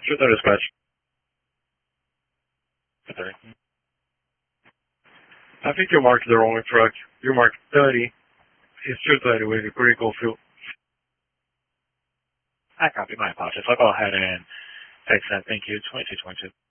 Truth or dispatch. 30. I think you marked the wrong truck. You marked 30. It's Truth 30 with a critical fuel. I copy. My apologies. I'll go ahead and fix that. Thank you. 2222.